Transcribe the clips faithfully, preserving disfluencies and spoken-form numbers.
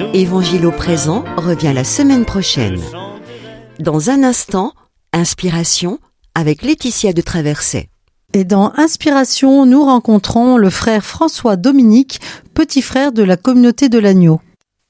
Évangile au présent revient la semaine prochaine. Dans un instant, Inspiration avec Laetitia de Traversais. Et dans Inspiration, nous rencontrons le frère François Dominique, petit frère de la communauté de l'Agneau.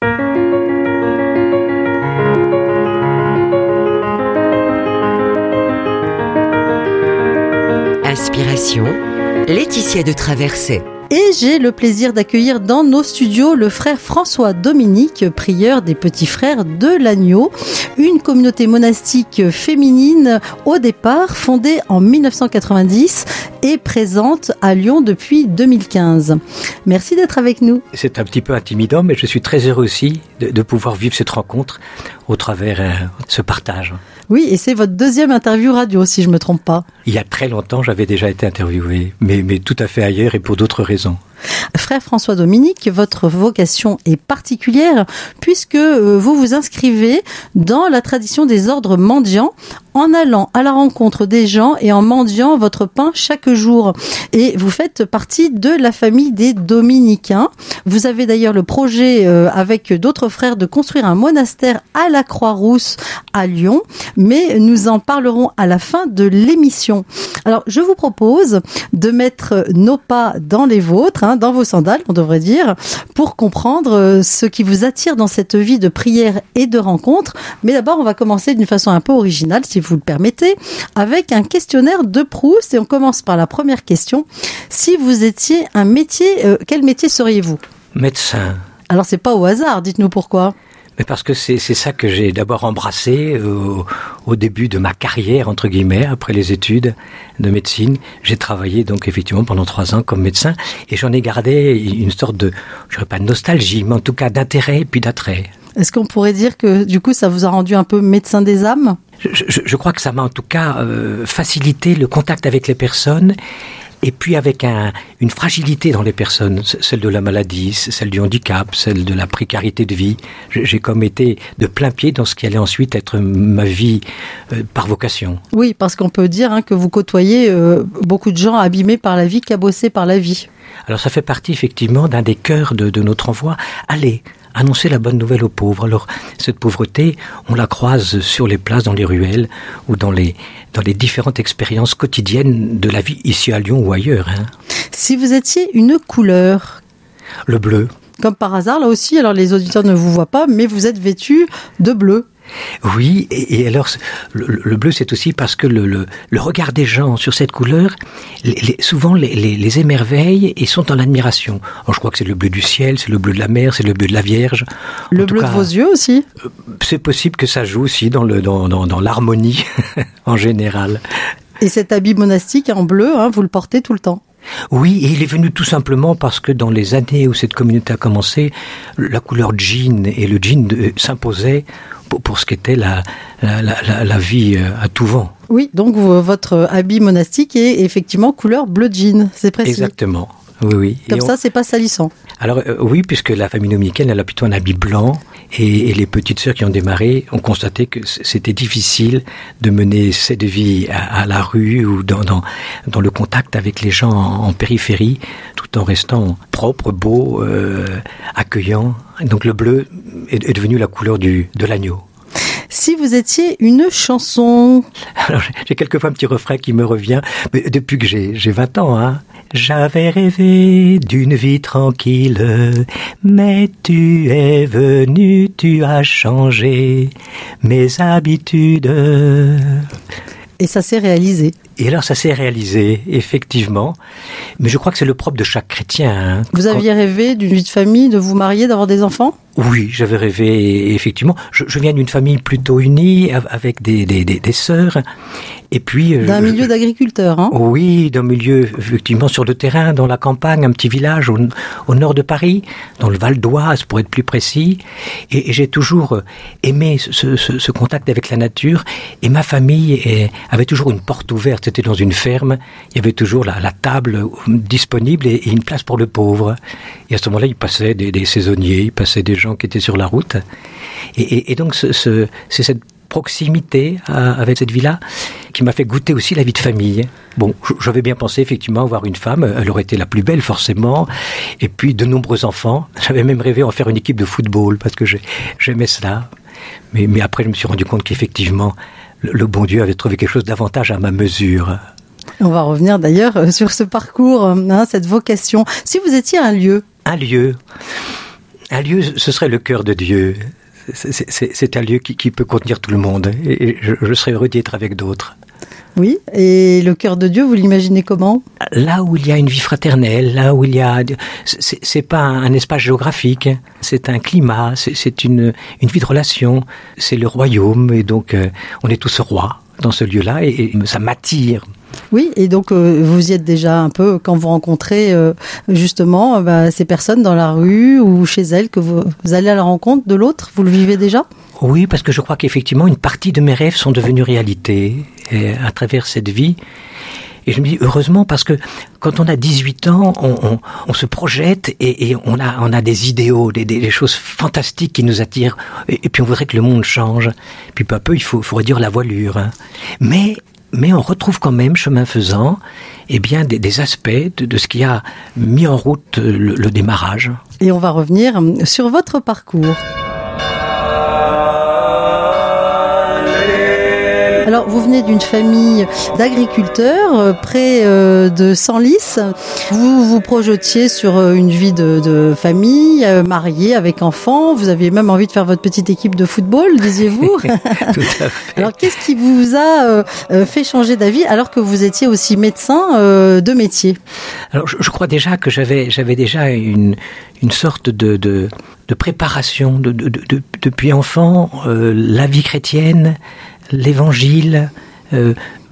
Inspiration, Laetitia de Traversais. Et j'ai le plaisir d'accueillir dans nos studios le frère François Dominique, prieur des petits frères de l'Agneau, une communauté monastique féminine au départ fondée en dix-neuf cent quatre-vingt-dix et présente à Lyon depuis deux mille quinze. Merci d'être avec nous. C'est un petit peu intimidant, mais je suis très heureux aussi de, de pouvoir vivre cette rencontre au travers euh, ce partage. Oui, et c'est votre deuxième interview radio, si je ne me trompe pas. Il y a très longtemps, j'avais déjà été interviewé, mais, mais tout à fait ailleurs et pour d'autres raisons. Frère François Dominique, votre vocation est particulière puisque vous vous inscrivez dans la tradition des ordres mendiants en allant à la rencontre des gens et en mendiant votre pain chaque jour. Et vous faites partie de la famille des Dominicains. Vous avez d'ailleurs le projet euh, avec d'autres frères de construire un monastère à la Croix-Rousse à Lyon, mais nous en parlerons à la fin de l'émission. Alors, je vous propose de mettre nos pas dans les vôtres, hein, dans vos sandales, on devrait dire, pour comprendre ce qui vous attire dans cette vie de prière et de rencontre. Mais d'abord, on va commencer d'une façon un peu originale, si vous le permettez, avec un questionnaire de Proust. Et on commence par la première question. Si vous étiez un métier, euh, quel métier seriez-vous ? Médecin. Alors, c'est pas au hasard, dites-nous pourquoi. Mais parce que c'est, c'est ça que j'ai d'abord embrassé au, au début de ma carrière, entre guillemets, après les études de médecine. J'ai travaillé donc effectivement pendant trois ans comme médecin et j'en ai gardé une sorte de, je dirais pas de nostalgie, mais en tout cas d'intérêt puis d'attrait. Est-ce qu'on pourrait dire que du coup ça vous a rendu un peu médecin des âmes ? je, je, je crois que ça m'a en tout cas euh, facilité le contact avec les personnes. Et puis avec un, une fragilité dans les personnes, celle de la maladie, celle du handicap, celle de la précarité de vie. J'ai comme été de plein pied dans ce qui allait ensuite être ma vie euh, par vocation. Oui, parce qu'on peut dire hein, que vous côtoyez euh, beaucoup de gens abîmés par la vie, cabossés par la vie. Alors ça fait partie effectivement d'un des cœurs de, de notre envoi. Allez, annoncer la bonne nouvelle aux pauvres. Alors, cette pauvreté, on la croise sur les places, dans les ruelles, ou dans les, dans les différentes expériences quotidiennes de la vie, ici à Lyon ou ailleurs. Hein. Si vous étiez une couleur ? Le bleu. Comme par hasard, là aussi, alors les auditeurs ne vous voient pas, mais vous êtes vêtu de bleu. Oui, et, et alors le, le bleu, c'est aussi parce que le, le, le regard des gens sur cette couleur, les, les, souvent les, les, les émerveille et sont en admiration. Alors, je crois que c'est le bleu du ciel, c'est le bleu de la mer, c'est le bleu de la Vierge. Le bleu cas, de vos yeux aussi ? C'est possible que ça joue aussi dans, le, dans, dans, dans l'harmonie en général. Et cet habit monastique en bleu, hein, vous le portez tout le temps ? Oui, et il est venu tout simplement parce que dans les années où cette communauté a commencé, la couleur jean et le jean s'imposaient pour, pour ce qu'était la, la, la, la vie à tout vent. Oui, donc votre habit monastique est effectivement couleur bleu jean, c'est précis. Exactement, oui, oui. Comme et ça, on... c'est pas salissant. Alors euh, oui, puisque la famille dominicaine, elle a plutôt un habit blanc, et, et les petites sœurs qui ont démarré ont constaté que c'était difficile de mener cette vie à, à la rue ou dans, dans, dans le contact avec les gens en, en périphérie, tout en restant propre, beau, euh, accueillant. Donc le bleu est, est devenu la couleur du, de l'agneau. Si vous étiez une chanson... Alors, j'ai quelquefois un petit refrain qui me revient, mais depuis que j'ai, j'ai vingt ans, hein. J'avais rêvé d'une vie tranquille, mais tu es venu, tu as changé mes habitudes. Et ça s'est réalisé. Et alors ça s'est réalisé, effectivement. Mais je crois que c'est le propre de chaque chrétien. Hein. Vous aviez Quand... rêvé d'une vie de famille, de vous marier, d'avoir des enfants ? Oui, j'avais rêvé, effectivement. Je, je viens d'une famille plutôt unie, avec des, des, des, des sœurs. Et puis... D'un je, milieu je, d'agriculteurs, hein ? Oui, d'un milieu, effectivement, sur le terrain, dans la campagne, un petit village au, au nord de Paris, dans le Val d'Oise, pour être plus précis. Et, et j'ai toujours aimé ce, ce, ce contact avec la nature. Et ma famille est, avait toujours une porte ouverte. C'était dans une ferme. Il y avait toujours la, la table disponible et, et une place pour le pauvre. Et à ce moment-là, il passait des, des saisonniers, il passait des gens qui étaient sur la route. Et, et, et donc, ce, ce, c'est cette proximité euh, avec cette vie-là qui m'a fait goûter aussi la vie de famille. Bon, j'avais bien pensé effectivement avoir une femme, elle aurait été la plus belle forcément, et puis de nombreux enfants. J'avais même rêvé en faire une équipe de football parce que j'aimais cela. Mais, mais après, je me suis rendu compte qu'effectivement, le, le bon Dieu avait trouvé quelque chose davantage à ma mesure. On va revenir d'ailleurs sur ce parcours, hein, cette vocation. Si vous étiez un lieu. Un lieu. Un lieu, ce serait le cœur de Dieu. C'est, c'est, c'est un lieu qui, qui peut contenir tout le monde. Et je, je serais heureux d'y être avec d'autres. Oui, et le cœur de Dieu, vous l'imaginez comment ? Là où il y a une vie fraternelle, là où il y a... C'est, c'est pas un espace géographique, c'est un climat, c'est, c'est une, une vie de relation, c'est le royaume, et donc euh, on est tous rois dans ce lieu-là, et, et ça m'attire. Oui, et donc euh, vous y êtes déjà un peu quand vous rencontrez euh, justement euh, bah, ces personnes dans la rue ou chez elles, que vous, vous allez à la rencontre de l'autre, vous le vivez déjà ? Oui, parce que je crois qu'effectivement, une partie de mes rêves sont devenus réalité et à travers cette vie. Et je me dis heureusement parce que quand on a dix-huit ans, on, on, on se projette et, et on a, on a des idéaux, des, des, des choses fantastiques qui nous attirent. Et, et puis on voudrait que le monde change. Puis peu à peu, il faut, faut réduire la voilure. Hein. Mais, mais on retrouve quand même, chemin faisant, eh bien, des, des aspects de, de ce qui a mis en route le, le démarrage. Et on va revenir sur votre parcours. Alors, vous venez d'une famille d'agriculteurs euh, près euh, de Senlis. Vous vous projetiez sur euh, une vie de, de famille, euh, mariée, avec enfants. Vous aviez même envie de faire votre petite équipe de football, disiez-vous. Tout à fait. Alors, qu'est-ce qui vous a euh, fait changer d'avis alors que vous étiez aussi médecin euh, de métier ? Alors, je, je crois déjà que j'avais, j'avais déjà une, une sorte de, de, de préparation de, de, de, depuis enfant, euh, la vie chrétienne, l'évangile euh,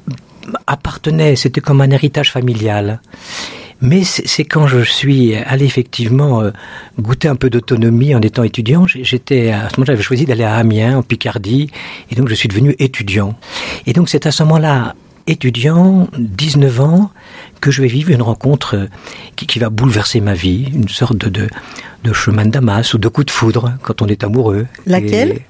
appartenait, c'était comme un héritage familial. Mais c'est, c'est quand je suis allé effectivement euh, goûter un peu d'autonomie en étant étudiant, j'étais à ce moment-là, j'avais choisi d'aller à Amiens, en Picardie, et donc je suis devenu étudiant. Et donc c'est à ce moment-là, étudiant, dix-neuf ans, que je vais vivre une rencontre qui, qui va bouleverser ma vie, une sorte de, de, de chemin de Damas ou de coup de foudre quand on est amoureux. Laquelle ? Et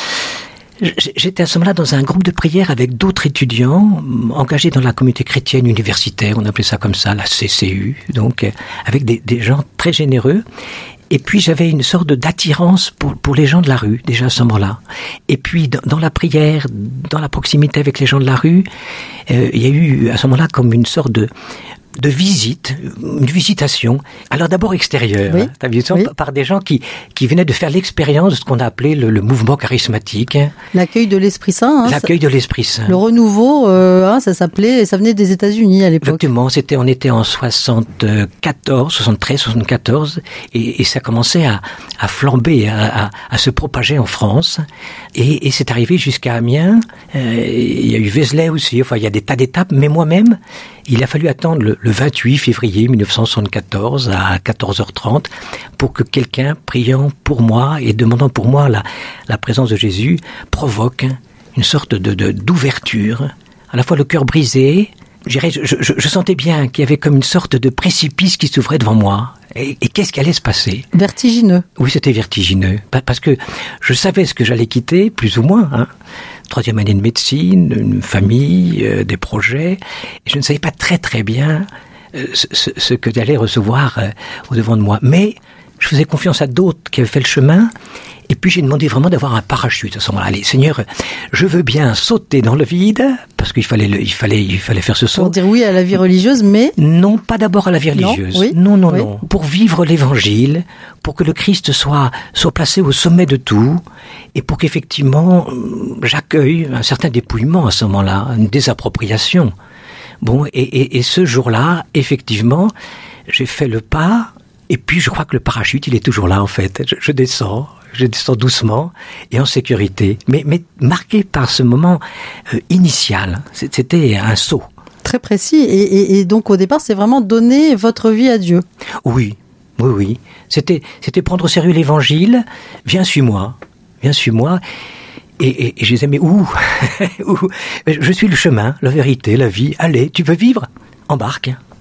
j'étais à ce moment-là dans un groupe de prière avec d'autres étudiants engagés dans la communauté chrétienne universitaire, on appelait ça comme ça, la C C U, donc avec des, des gens très généreux. Et puis j'avais une sorte d'attirance pour, pour les gens de la rue, déjà à ce moment-là. Et puis dans, dans la prière, dans la proximité avec les gens de la rue, euh, il y a eu à ce moment-là comme une sorte de... de visite, une visitation, alors d'abord extérieure, oui, hein, t'as vu ça, oui. par des gens qui, qui venaient de faire l'expérience de ce qu'on a appelé le, le mouvement charismatique. L'accueil de l'Esprit Saint. Hein, L'accueil de l'Esprit Saint. Le renouveau, euh, hein, ça s'appelait, ça venait des États-Unis à l'époque. Exactement, c'était, on était en soixante-quatorze, soixante-treize, soixante-quatorze, et, et ça commençait à, à flamber, à, à, à se propager en France, et, et c'est arrivé jusqu'à Amiens. Euh, il y a eu Vézelay aussi, enfin il y a des tas d'étapes, mais moi-même, il a fallu attendre le, le vingt-huit février mille neuf cent soixante-quatorze à quatorze heures trente pour que quelqu'un priant pour moi et demandant pour moi la, la présence de Jésus provoque une sorte de, de, d'ouverture, à la fois le cœur brisé. Je, je, je, je sentais bien qu'il y avait comme une sorte de précipice qui s'ouvrait devant moi. Et, et qu'est-ce qui allait se passer ? Vertigineux. Oui, c'était vertigineux. Parce que je savais ce que j'allais quitter, plus ou moins. Hein. Troisième année de médecine, une famille, euh, des projets. Et je ne savais pas très très bien euh, ce, ce, ce que j'allais recevoir euh, au devant de moi. Mais je faisais confiance à d'autres qui avaient fait le chemin. Et puis j'ai demandé vraiment d'avoir un parachute à ce moment-là. Allez, Seigneur, je veux bien sauter dans le vide, parce qu'il fallait, le, il fallait, il fallait faire ce saut. Pour dire oui à la vie religieuse, mais... Non, pas d'abord à la vie religieuse. Non, oui, non, non, oui. non. Pour vivre l'évangile, pour que le Christ soit, soit placé au sommet de tout, et pour qu'effectivement, j'accueille un certain dépouillement à ce moment-là, une désappropriation. Bon, et, et, et ce jour-là, effectivement, j'ai fait le pas, et puis je crois que le parachute, il est toujours là en fait. Je, je descends. Je descends doucement et en sécurité, mais, mais marqué par ce moment euh, initial. C'était un saut. Très précis. Et, et, et donc, au départ, c'est vraiment donner votre vie à Dieu. Oui, oui, oui. C'était, c'était prendre au sérieux l'évangile. Viens, suis-moi. Viens, suis-moi. Et, et, et je disais, mais où, où ? Je suis le chemin, la vérité, la vie. Allez, tu veux vivre ? Embarque.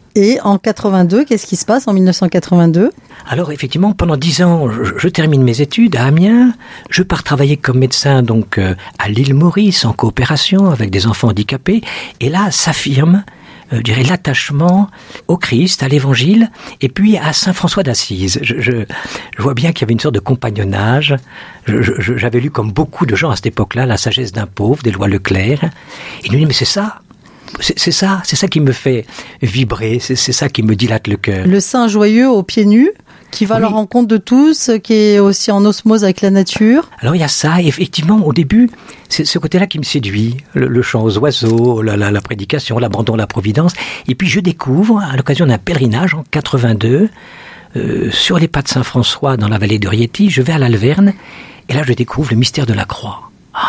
Et en quatre-vingt-deux, qu'est-ce qui se passe en mille neuf cent quatre-vingt-deux ? Alors effectivement, pendant dix ans, je, je termine mes études à Amiens. Je pars travailler comme médecin donc euh, à l'île Maurice en coopération avec des enfants handicapés. Et là, s'affirme, euh, je dirais, l'attachement au Christ, à l'Évangile, et puis à Saint François d'Assise. Je, je, je vois bien qu'il y avait une sorte de compagnonnage. Je, je, j'avais lu, comme beaucoup de gens à cette époque-là, La sagesse d'un pauvre, d'Éloi Leclerc. Et je me dis, mais c'est ça. C'est, c'est ça, c'est ça qui me fait vibrer, c'est, c'est ça qui me dilate le cœur. Le saint joyeux aux pieds nus, qui va oui. à la rencontre de tous, qui est aussi en osmose avec la nature. Alors il y a ça, et effectivement, au début, c'est ce côté-là qui me séduit, le, le chant aux oiseaux, la, la, la prédication, l'abandon à la providence. Et puis je découvre, à l'occasion d'un pèlerinage en quatre-vingt-deux, euh, sur les pas de Saint-François, dans la vallée de Rieti, je vais à l'Alverne, et là je découvre le mystère de la croix. Oh.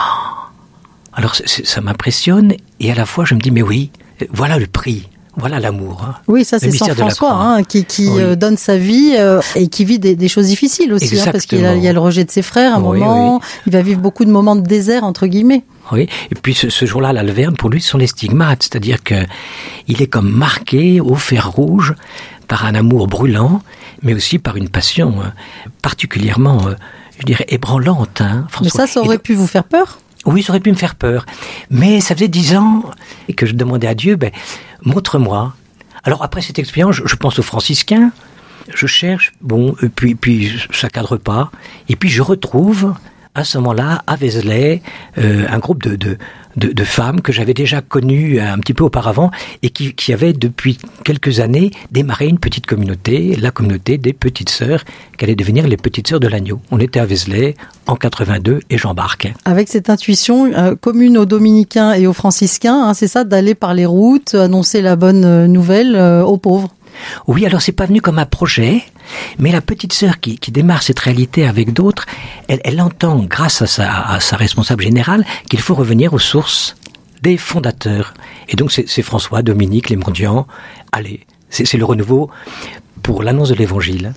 Alors c'est, ça m'impressionne, et à la fois je me dis, mais oui, voilà le prix, voilà l'amour. Hein. Oui, ça c'est Saint François hein, qui, qui oui. euh, donne sa vie euh, et qui vit des, des choses difficiles aussi, hein, parce qu'il a, il y a le rejet de ses frères à un oui, moment, oui. il va vivre beaucoup de moments de désert, entre guillemets. Oui, et puis ce, ce jour-là, l'Alverne, pour lui, ce sont les stigmates, c'est-à-dire que il est comme marqué au fer rouge par un amour brûlant, mais aussi par une passion euh, particulièrement, euh, je dirais, ébranlante. Hein, François. Mais ça, ça aurait et, pu vous faire peur ? Oui, ça aurait pu me faire peur. Mais ça faisait dix ans que je demandais à Dieu, ben, montre-moi. Alors après cette expérience, je, je pense aux franciscains, je cherche, bon, et puis, puis ça cadre pas. Et puis je retrouve, à ce moment-là, à Vézelay, euh, un groupe de, de, de, de femmes que j'avais déjà connues un petit peu auparavant et qui, qui avaient depuis quelques années démarré une petite communauté, la communauté des petites sœurs, qui allait devenir les petites sœurs de l'agneau. On était à Vézelay en quatre-vingt-deux et j'embarque. Avec cette intuition euh, commune aux dominicains et aux franciscains, hein, c'est ça, d'aller par les routes, annoncer la bonne nouvelle euh, aux pauvres. Oui, alors c'est pas venu comme un projet, mais la petite sœur qui, qui démarre cette réalité avec d'autres, elle, elle entend, grâce à sa, à sa responsable générale, qu'il faut revenir aux sources des fondateurs. Et donc c'est, c'est François, Dominique, les mendiants. Allez, c'est, c'est le renouveau pour l'annonce de l'Évangile.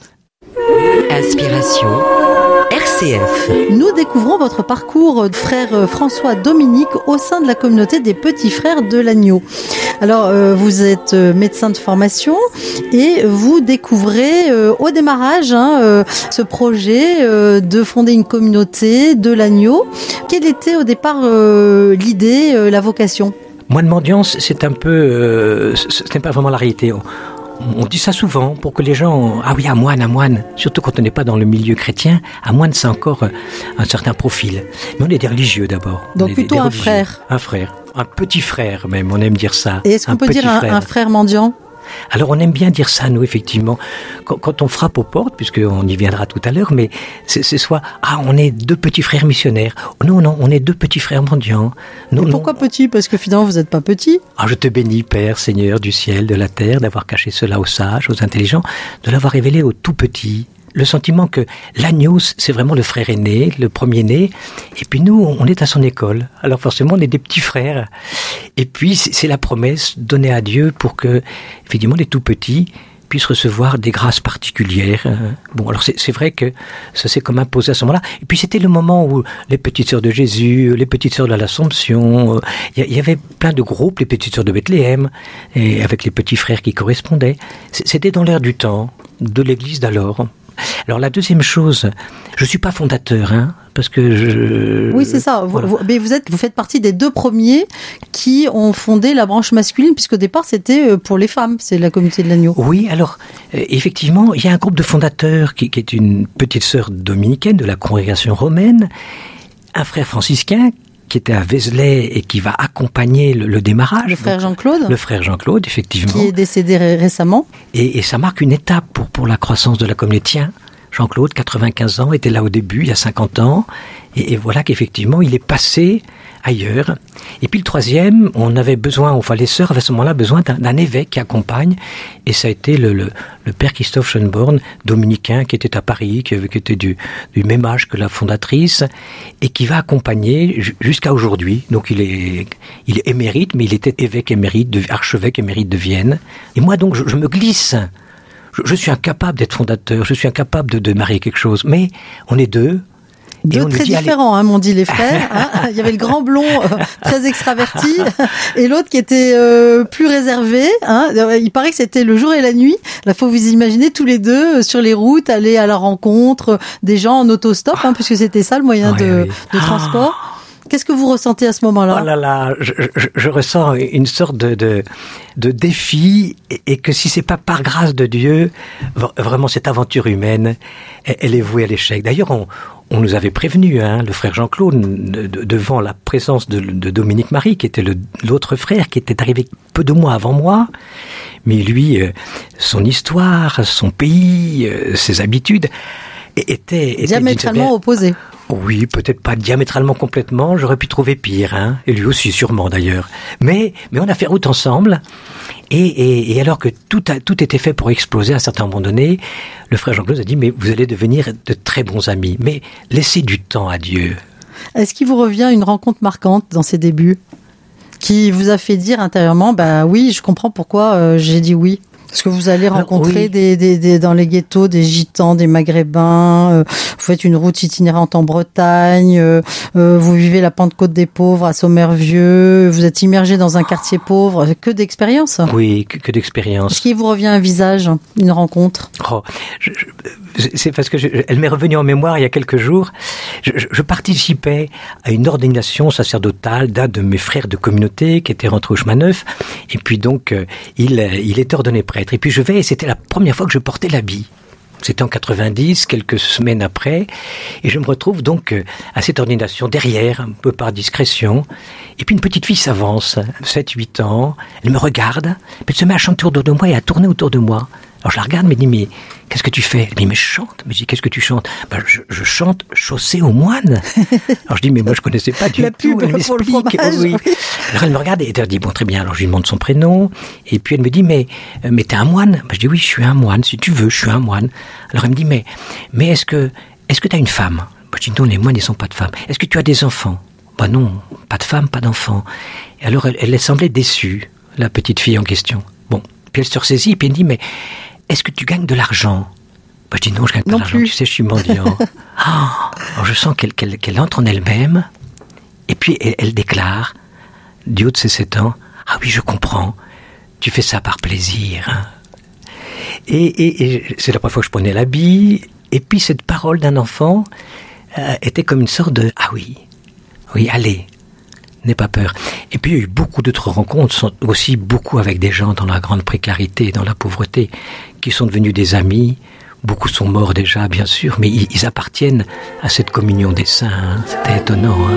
Inspiration R C F. Nous découvrons votre parcours, frère François Dominique, au sein de la communauté des Petits Frères de l'Agneau. Alors, euh, vous êtes médecin de formation et vous découvrez euh, au démarrage hein, euh, ce projet euh, de fonder une communauté de l'Agneau. Quelle était au départ euh, l'idée, euh, la vocation ? Moine mendiance, c'est un peu, euh, ce n'est pas vraiment la réalité. On, on dit ça souvent pour que les gens, ah oui, un moine, un moine, surtout quand on n'est pas dans le milieu chrétien, un moine c'est encore un certain profil. Mais on est des religieux d'abord. Donc plutôt des, des un frère. Un frère, un petit frère même, on aime dire ça. Et est-ce qu'on un peut dire un frère. un frère mendiant ? Alors on aime bien dire ça, nous, effectivement, quand, quand on frappe aux portes, puisqu'on y viendra tout à l'heure, mais c'est, c'est soit, ah, on est deux petits frères missionnaires. Non, non, on est deux petits frères mendiants. Non, mais pourquoi non. Petits ? Parce que finalement, vous n'êtes pas petit. Ah, je te bénis, Père, Seigneur du ciel, de la terre, d'avoir caché cela aux sages, aux intelligents, de l'avoir révélé aux tout petits. Le sentiment que l'agneau, c'est vraiment le frère aîné, le premier-né, et puis nous, on est à son école. Alors forcément, on est des petits frères. Et puis, c'est la promesse donnée à Dieu pour que, effectivement, les tout-petits puissent recevoir des grâces particulières. Bon, alors c'est, c'est vrai que ça s'est comme imposé à ce moment-là. Et puis, c'était le moment où les petites sœurs de Jésus, les petites sœurs de l'Assomption, il y avait plein de groupes, les petites sœurs de Bethléem, et avec les petits frères qui correspondaient. C'était dans l'air du temps, de l'Église d'alors. Alors la deuxième chose, je suis pas fondateur, hein, parce que je... Oui, c'est ça. Voilà. Vous, mais vous êtes, vous faites partie des deux premiers qui ont fondé la branche masculine, puisqu'au départ c'était pour les femmes, c'est la communauté de l'Agneau. Oui, alors effectivement, il y a un groupe de fondateurs qui, qui est une petite sœur dominicaine de la congrégation romaine, un frère franciscain qui était à Vézelay et qui va accompagner le, le démarrage. Le frère Jean-Claude. Le frère Jean-Claude, effectivement. Qui est décédé ré- récemment. Et, et ça marque une étape pour, pour la croissance de la communauté. Tiens, Jean-Claude, quatre-vingt-quinze ans, était là au début, il y a cinquante ans. Et, et voilà qu'effectivement, il est passé ailleurs. Et puis le troisième, on avait besoin, enfin les sœurs avaient à ce moment-là besoin d'un, d'un évêque qui accompagne. Et ça a été le, le, le père Christophe Schönborn, dominicain, qui était à Paris, qui, qui était du, du même âge que la fondatrice, et qui va accompagner jusqu'à aujourd'hui. Donc il est, il est émérite, mais il était évêque émérite, de, archevêque émérite de Vienne. Et moi donc, je, je me glisse. Je, je suis incapable d'être fondateur, je suis incapable de, de marier quelque chose. Mais on est deux. Deux très dit, différents, hein, m'ont dit les frères. Hein. Il y avait le grand blond euh, très extraverti et l'autre qui était euh, plus réservé. Hein. Il paraît que c'était le jour et la nuit. Là, faut vous imaginer tous les deux euh, sur les routes, aller à la rencontre des gens en autostop, hein, puisque c'était ça le moyen oui, de, oui. de transport. Ah. Qu'est-ce que vous ressentez à ce moment-là ? Oh là là, je, je, je ressens une sorte de, de, de défi et, et que si c'est pas par grâce de Dieu, vraiment cette aventure humaine, elle est vouée à l'échec. D'ailleurs, on, on nous avait prévenu, hein, le frère Jean-Claude, de, de, devant la présence de, de Dominique Marie, qui était le, l'autre frère, qui était arrivé peu de mois avant moi. Mais lui, euh, son histoire, son pays, euh, ses habitudes étaient... étaient diamétralement opposés. Oui, peut-être pas diamétralement complètement, j'aurais pu trouver pire, hein, et lui aussi sûrement d'ailleurs. Mais, mais on a fait route ensemble, et, et, et alors que tout, a, tout était fait pour exploser à un certain moment donné, le frère Jean-Claude a dit, mais vous allez devenir de très bons amis, mais laissez du temps à Dieu. Est-ce qu'il vous revient une rencontre marquante dans ses débuts, qui vous a fait dire intérieurement, bah oui, je comprends pourquoi euh, j'ai dit oui? Est-ce que vous allez rencontrer oui. des, des, des, dans les ghettos des gitans, des maghrébins, euh, vous faites une route itinérante en Bretagne, euh, euh, vous vivez la Pentecôte des pauvres à Sommervieux, vous êtes immergé dans un quartier pauvre, que d'expérience. Oui, que, que d'expérience. Est-ce qu'il vous revient un visage, une rencontre? Oh, je, je, c'est parce que je, elle m'est revenue en mémoire il y a quelques jours. Je, je, je participais à une ordination sacerdotale d'un de mes frères de communauté qui était rentré au chemin neuf, et puis donc euh, il, il est ordonné prêtre. Et puis je vais, et c'était la première fois que je portais l'habit. C'était en quatre-vingt-dix, quelques semaines après, et je me retrouve donc à cette ordination derrière, un peu par discrétion, et puis une petite fille s'avance, sept huit ans, elle me regarde, puis elle se met à chanter autour de moi et à tourner autour de moi. Alors je la regarde, mais elle dit, mais qu'est-ce que tu fais? Elle dit, mais je chante. Mais je dis, qu'est-ce que tu chantes? Ben, je, je chante Chaussée aux moines. Alors je dis, mais moi je connaissais pas du la tout. Elle m'explique. Oh, oui. Oui. Alors elle me regarde et elle dit, bon très bien. Alors je lui demande son prénom, et puis elle me dit, mais, mais t'es un moine? Ben, je dis, oui, je suis un moine, si tu veux, je suis un moine. Alors elle me dit, mais, mais est-ce que, est-ce que t'as une femme? Ben, je dis, non, les moines, ils sont pas de femmes. Est-ce que tu as des enfants? Ben non, pas de femme, pas d'enfants. Et alors elle, elle semblait déçue, la petite fille en question. Bon, puis elle se ressaisit, et puis elle me dit, mais est-ce que tu gagnes de l'argent? Bah, je dis non, je gagne pas non de l'argent, plus. Tu sais, je suis mendiant. Ah, alors je sens qu'elle, qu'elle, qu'elle entre en elle-même, et puis elle, elle déclare, du haut de ses sept ans, ah oui, je comprends, tu fais ça par plaisir. Hein. Et, et, et c'est la première fois que je prenais l'habit, et puis cette parole d'un enfant euh, était comme une sorte de, ah oui, oui, allez, n'aie pas peur. Et puis il y a eu beaucoup d'autres rencontres, aussi beaucoup avec des gens dans la grande précarité, dans la pauvreté, qui sont devenus des amis. Beaucoup sont morts déjà, bien sûr, mais ils, ils appartiennent à cette communion des saints. Hein. C'était étonnant. Hein.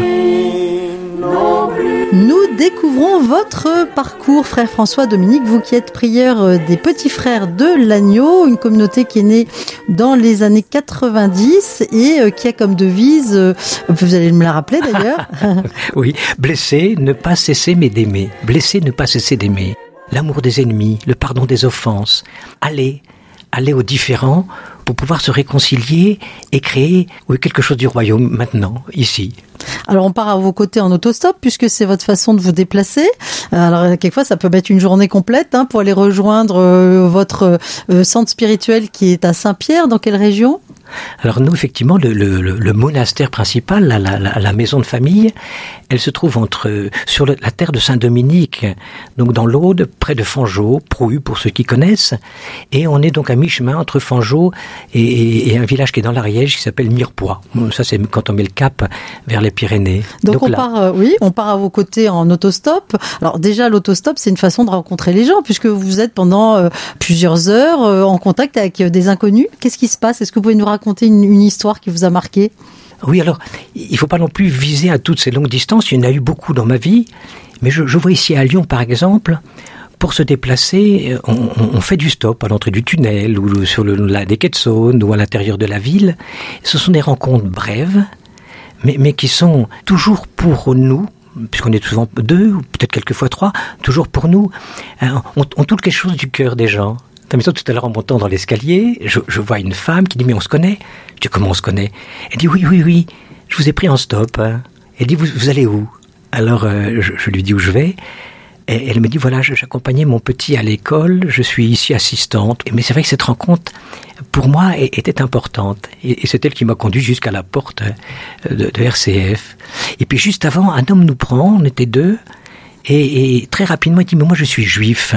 Nous découvrons votre parcours, frère François Dominique, vous qui êtes prieur des Petits Frères de l'Agneau, une communauté qui est née dans les années quatre-vingt-dix et qui a comme devise, vous allez me la rappeler d'ailleurs. Oui, blessé, ne pas cesser mais d'aimer. Blessé, ne pas cesser d'aimer. L'amour des ennemis, le pardon des offenses. Aller, aller aux différents pour pouvoir se réconcilier et créer oui, quelque chose du royaume maintenant, ici. Alors on part à vos côtés en autostop puisque c'est votre façon de vous déplacer. Alors quelquefois ça peut mettre une journée complète hein, pour aller rejoindre euh, votre euh, centre spirituel qui est à Saint-Pierre. Dans quelle région? Alors nous, effectivement, le, le, le monastère principal, la, la, la maison de famille, elle se trouve entre sur le, la terre de Saint-Dominique, donc dans l'Aude, près de Fangeau, Prouhu pour ceux qui connaissent, et on est donc à mi-chemin entre Fangeau et, et, et un village qui est dans l'Ariège qui s'appelle Mirepoix. Ça c'est quand on met le cap vers les Pyrénées. Donc, donc on là. part, euh, oui, on part à vos côtés en autostop. Alors déjà l'autostop c'est une façon de rencontrer les gens puisque vous êtes pendant euh, plusieurs heures euh, en contact avec euh, des inconnus. Qu'est-ce qui se passe? Est-ce que vous pouvez nous raconter une, une histoire qui vous a marqué? Oui, alors, il ne faut pas non plus viser à toutes ces longues distances. Il y en a eu beaucoup dans ma vie. Mais je, je vois ici à Lyon, par exemple, pour se déplacer, on, on fait du stop à l'entrée du tunnel ou sur le, la, des quais de Saône ou à l'intérieur de la ville. Ce sont des rencontres brèves, mais, mais qui sont toujours pour nous, puisqu'on est souvent deux, ou peut-être quelquefois trois, toujours pour nous. On, on touche quelque chose du cœur des gens. Tout à l'heure, en montant dans l'escalier, je, je vois une femme qui dit « Mais on se connaît ?» Je dis « Comment on se connaît ?» Elle dit « Oui, oui, oui, je vous ai pris en stop. Hein. » Elle dit « Vous, vous allez où ?» Alors, euh, je, je lui dis où je vais. Et elle me dit, voilà, j'accompagnais mon petit à l'école, je suis ici assistante. Mais c'est vrai que cette rencontre, pour moi, était importante. Et c'est elle qui m'a conduit jusqu'à la porte de, de R C F. Et puis juste avant, un homme nous prend, on était deux, et, et très rapidement, il dit, mais moi je suis juif.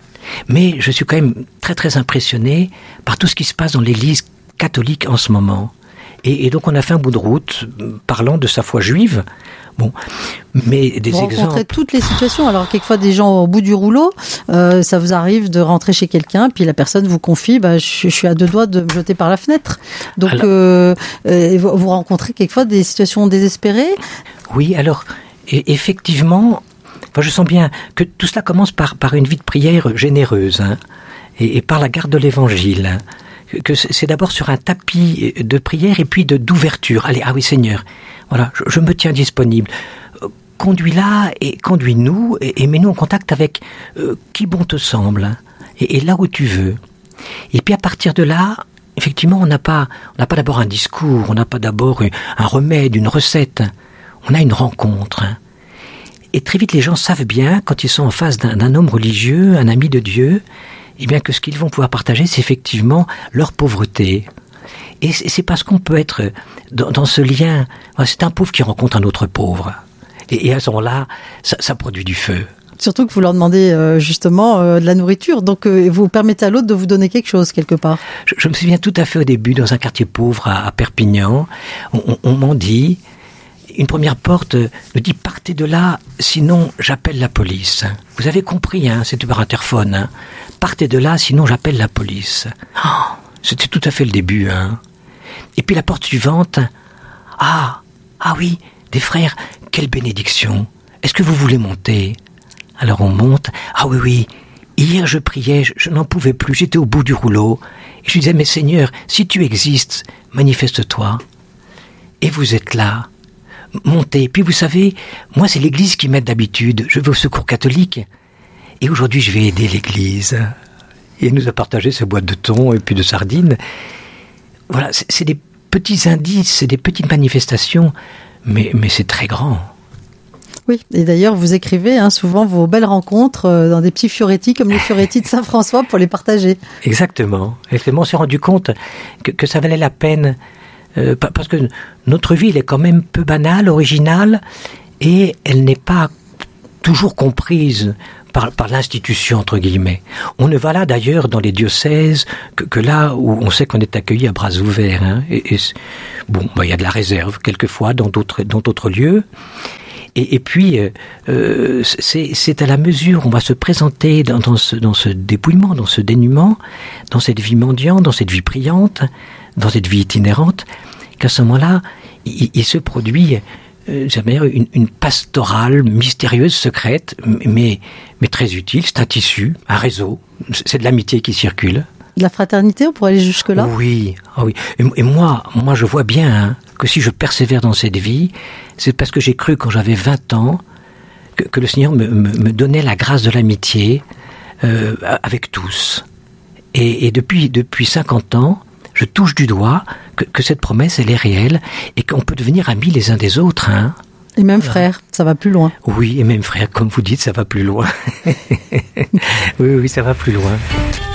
Mais je suis quand même très très impressionné par tout ce qui se passe dans l'église catholique en ce moment. Et, et donc on a fait un bout de route, parlant de sa foi juive. Bon, mais des vous exemples. Vous rencontrez toutes les situations. Alors quelquefois des gens au bout du rouleau, euh, ça vous arrive de rentrer chez quelqu'un, puis la personne vous confie, bah, je, je suis à deux doigts de me jeter par la fenêtre. Donc alors, euh, euh, vous rencontrez quelquefois des situations désespérées. Oui, alors et, effectivement, enfin, je sens bien que tout cela commence par par une vie de prière généreuse, hein, et, et par la garde de l'Évangile. Hein, que c'est d'abord sur un tapis de prière et puis de d'ouverture. Allez, ah oui Seigneur, voilà, je, je me tiens disponible. Conduis-la et conduis-nous et, et mets-nous en contact avec euh, qui bon te semble et, et là où tu veux. Et puis à partir de là, effectivement, on n'a pas, on n'a pas d'abord un discours, on n'a pas d'abord un remède, une recette. On a une rencontre. Et très vite, les gens savent bien, quand ils sont en face d'un, d'un homme religieux, un ami de Dieu, eh bien que ce qu'ils vont pouvoir partager, c'est effectivement leur pauvreté. Et c'est parce qu'on peut être dans, dans ce lien. C'est un pauvre qui rencontre un autre pauvre. Et, et à ce moment-là, ça, ça produit du feu. Surtout que vous leur demandez euh, justement euh, de la nourriture, donc euh, vous permettez à l'autre de vous donner quelque chose quelque part. Je, je me souviens tout à fait au début, dans un quartier pauvre à, à Perpignan, on, on, on m'en dit, une première porte nous dit « Partez de là, sinon j'appelle la police ». Vous avez compris, hein, c'est par interphone. Hein. « Partez de là, sinon j'appelle la police oh, ». C'était tout à fait le début. Hein. Et puis la porte suivante, « Ah, ah oui, des frères, quelle bénédiction. Est-ce que vous voulez monter ?» Alors on monte. « Ah oui, oui, hier je priais, je, je n'en pouvais plus, j'étais au bout du rouleau. Et je disais, mais Seigneur, si tu existes, manifeste-toi. » Et vous êtes là. Montez. Puis vous savez, moi c'est l'église qui m'aide d'habitude. Je vais au secours catholique. Et aujourd'hui je vais aider l'église. Et elle nous a partagé ses boîtes de thon et puis de sardines. Voilà, c'est, c'est des petits indices, c'est des petites manifestations, mais, mais c'est très grand. Oui, et d'ailleurs vous écrivez hein, souvent vos belles rencontres euh, dans des petits fioretti comme les fioretti de Saint-François pour les partager. Exactement. Et on s'est rendu compte que, que ça valait la peine. Euh, parce que notre vie, elle est quand même peu banale, originale, et elle n'est pas toujours comprise par, par l'institution, entre guillemets. On ne va là, d'ailleurs, dans les diocèses, que, que là où on sait qu'on est accueilli à bras ouverts. Hein, et, et, bon, bah, y a de la réserve, quelquefois, dans d'autres, dans d'autres lieux. Et, et puis, euh, c'est, c'est à la mesure où on va se présenter dans, dans, ce, dans ce dépouillement, dans ce dénuement, dans cette vie mendiante, dans cette vie priante, dans cette vie itinérante, qu'à ce moment-là, il, il se produit euh, une, une pastorale mystérieuse, secrète, mais, mais très utile. C'est un tissu, un réseau, c'est de l'amitié qui circule. De la fraternité, on pourrait aller jusque-là ? Oui, oh oui. Et, et moi, moi, je vois bien hein, que si je persévère dans cette vie, c'est parce que j'ai cru quand j'avais vingt ans que, que le Seigneur me, me, me donnait la grâce de l'amitié euh, avec tous. Et, et depuis, depuis cinquante ans, je touche du doigt que, que cette promesse, elle est réelle et qu'on peut devenir amis les uns des autres. Hein. Et même frère, ça va plus loin. Oui, et même frère, comme vous dites, ça va plus loin. oui, oui, ça va plus loin.